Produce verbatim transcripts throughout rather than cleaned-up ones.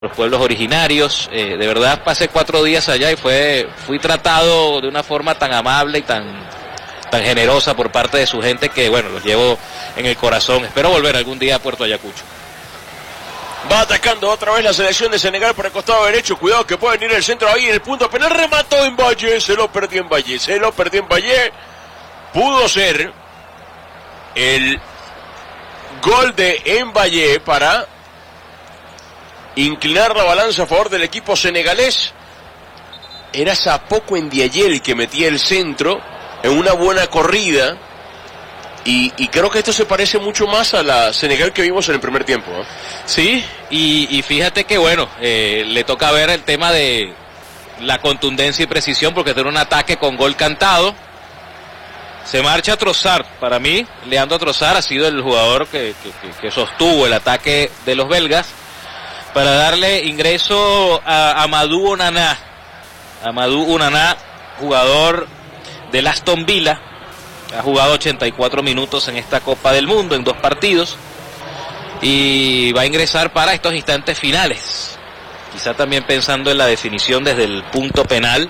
los pueblos originarios. Eh, de verdad pasé cuatro días allá y fue fui tratado de una forma tan amable y tan tan generosa por parte de su gente que, bueno, los llevo en el corazón. Espero volver algún día a Puerto Ayacucho. Va atacando otra vez la selección de Senegal por el costado derecho. Cuidado que puede venir el centro ahí en el punto penal. Remató en Valle. Se lo perdió en Valle. Se lo perdió en Valle. Pudo ser el gol de Mbaye para inclinar la balanza a favor del equipo senegalés. Era Sapoko Ndiaye el que metía el centro en una buena corrida. Y, y creo que esto se parece mucho más a la Senegal que vimos en el primer tiempo, ¿eh? Sí, y, y fíjate que bueno, eh, le toca ver el tema de la contundencia y precisión, porque tiene un ataque con gol cantado. Se marcha Trossard. Para mí, Leandro Trossard ha sido el jugador que, que, que, que sostuvo el ataque de los belgas para darle ingreso a Amadou Onana. Amadou Onana, jugador del Aston Villa, ha jugado ochenta y cuatro minutos en esta Copa del Mundo, en dos partidos, y va a ingresar para estos instantes finales, quizá también pensando en la definición desde el punto penal.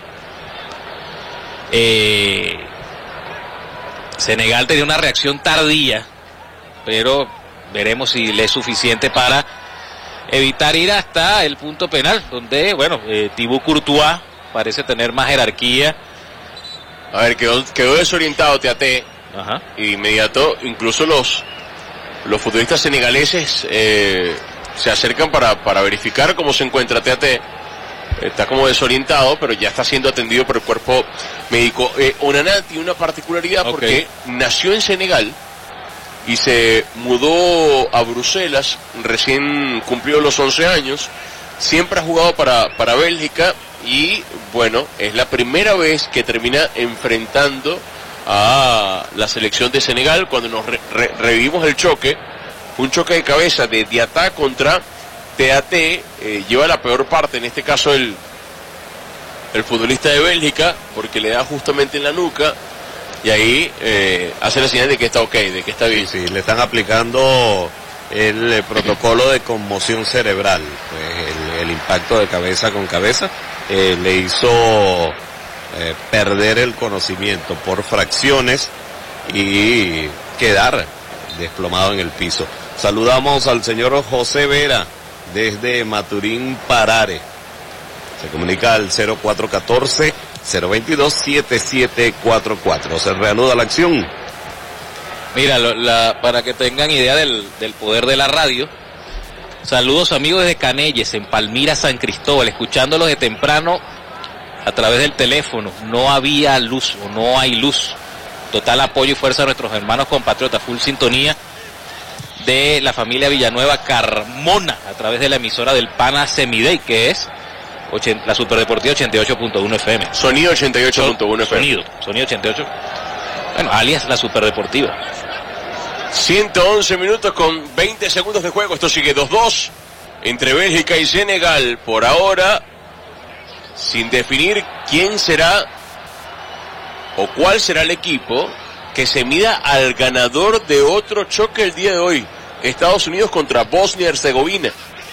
eh, Senegal tenía una reacción tardía, pero veremos si le es suficiente para evitar ir hasta el punto penal, donde, bueno, eh, Thibaut Courtois parece tener más jerarquía. A ver, quedó, quedó desorientado T A T. Ajá. Y de inmediato, incluso los los futbolistas senegaleses eh, se acercan para, para verificar cómo se encuentra T A T. Está como desorientado, pero ya está siendo atendido por el cuerpo médico. Eh, Onana tiene una particularidad, okay, porque nació en Senegal y se mudó a Bruselas, recién cumplió los once años, siempre ha jugado para, para Bélgica. Y bueno, es la primera vez que termina enfrentando a la selección de Senegal. Cuando nos re, re, revivimos el choque, un choque de cabeza de Diatta contra T A T, eh, lleva la peor parte, en este caso el, el futbolista de Bélgica, porque le da justamente en la nuca y ahí eh, hace la señal de que está ok, de que está bien. Sí, sí, le están aplicando el, el protocolo de conmoción cerebral, pues el, el impacto de cabeza con cabeza. Eh, le hizo eh, perder el conocimiento por fracciones y quedar desplomado en el piso. Saludamos al señor José Vera desde Maturín, Parare. Se comunica al cero cuatro uno cuatro, cero dos dos, siete siete cuatro cuatro. Se reanuda la acción. Mira, lo, la, para que tengan idea del, del poder de la radio. Saludos amigos desde Canelles, en Palmira, San Cristóbal, escuchándolos de temprano a través del teléfono. No había luz, o no hay luz. Total apoyo y fuerza a nuestros hermanos compatriotas, full sintonía de la familia Villanueva Carmona, a través de la emisora del Pana Semidey, que es ochenta, la Superdeportiva ochenta y ocho punto uno F M. Sonido ochenta y ocho punto uno F M. Sonido, sonido ochenta y ocho. Bueno, alias la Superdeportiva. ciento once minutos con veinte segundos de juego. Esto sigue dos dos entre Bélgica y Senegal. Por ahora, sin definir quién será o cuál será el equipo que se mida al ganador de otro choque el día de hoy. Estados Unidos contra Bosnia y Herzegovina.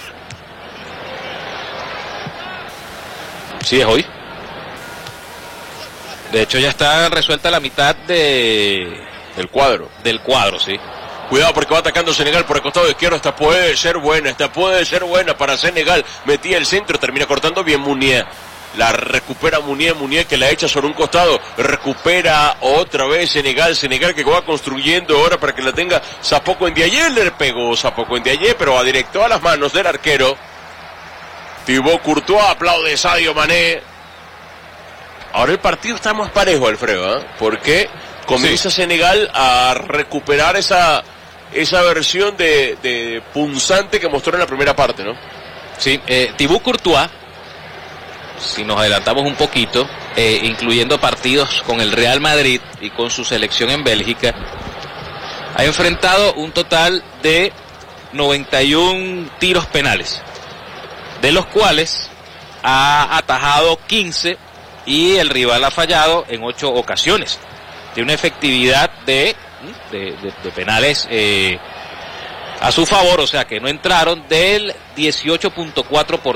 Sí, es hoy. De hecho, ya está resuelta la mitad de... del cuadro. Del cuadro, sí. Cuidado porque va atacando Senegal por el costado izquierdo. Esta puede ser buena, esta puede ser buena para Senegal. Metía el centro, termina cortando bien Munier. La recupera Munier, Munier que la echa sobre un costado. Recupera otra vez Senegal, Senegal que va construyendo ahora para que la tenga Sapoko Ndiaye. Le pegó Sapoko Ndiaye, pero va directo a las manos del arquero Thibaut Courtois. Aplaude Sadio Mané. Ahora el partido está más parejo, Alfredo, ¿eh? Porque comienza sí. Senegal a recuperar esa esa versión de, de punzante que mostró en la primera parte, ¿no? Sí, eh, Thibaut Courtois, si nos adelantamos un poquito, eh, incluyendo partidos con el Real Madrid y con su selección en Bélgica, ha enfrentado un total de noventa y uno tiros penales, de los cuales ha atajado quince y el rival ha fallado en ocho ocasiones. Tiene una efectividad de, de, de, de penales eh, a su favor, o sea que no entraron del dieciocho punto cuatro por ciento.